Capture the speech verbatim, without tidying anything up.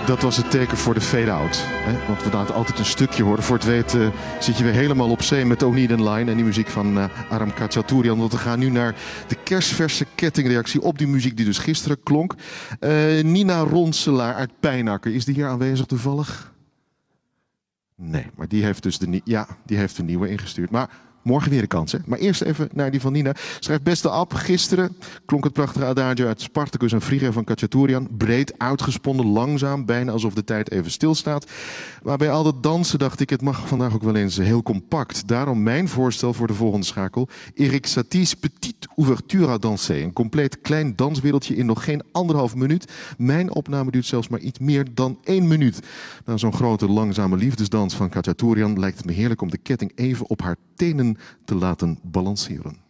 Dat was het teken voor de fade-out. Want we laten altijd een stukje horen. Voor het weten uh, zit je weer helemaal op zee met Oniden Line en die muziek van uh, Aram Khachaturian. Want we gaan nu naar de kerstverse kettingreactie op die muziek die dus gisteren klonk. Uh, Nina Ronselaar uit Pijnacker. Is die hier aanwezig toevallig? Nee, maar die heeft dus de, ja, die heeft de nieuwe ingestuurd. Maar morgen weer een kans, hè? Maar eerst even naar die van Nina. Schrijft beste Ab, gisteren klonk het prachtige adagio uit Spartacus en Frigga van Khachaturian. Breed, uitgesponnen, langzaam, bijna alsof de tijd even stilstaat. Maar bij al dat dansen dacht ik, het mag vandaag ook wel eens heel compact. Daarom mijn voorstel voor de volgende schakel. Erik Satie's Petite Ouverture à danser. Een compleet klein danswereldje in nog geen anderhalf minuut. Mijn opname duurt zelfs maar iets meer dan één minuut. Na zo'n grote, langzame liefdesdans van Khachaturian lijkt het me heerlijk om de ketting even op haar tenen te laten balanceren.